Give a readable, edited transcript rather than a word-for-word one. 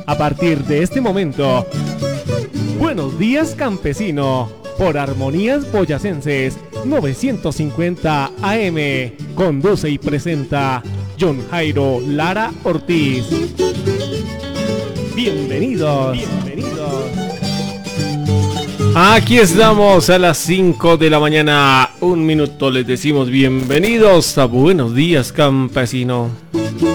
A partir de este momento, Buenos Días Campesino, por Armonías Boyacenses 950 AM. Conduce y presenta John Jairo Lara Ortiz. Bienvenidos. Aquí estamos a las 5 de la mañana. Un minuto les decimos bienvenidos a Buenos Días Campesino.